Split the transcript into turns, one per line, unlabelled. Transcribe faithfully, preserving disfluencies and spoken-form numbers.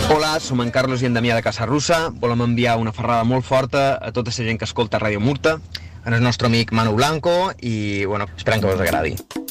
Hola, som en Carlos i en Damià de Casarussa. Volem enviar una ferrada molt forta a tota la gent que escolta Ràdio Murta, al nostre amic Manu Blanco, i bueno, esperem que us agradi.